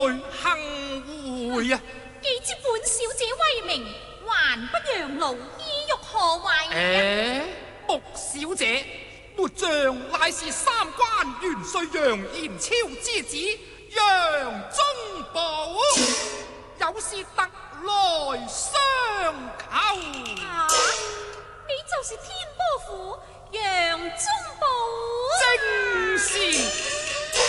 幸會啊！ 既知本小姐威名，還不讓路，意欲何為？ 穆小姐，末將乃是三關元帥楊延超之子楊宗保，有事特來相求。 你就是天波府楊宗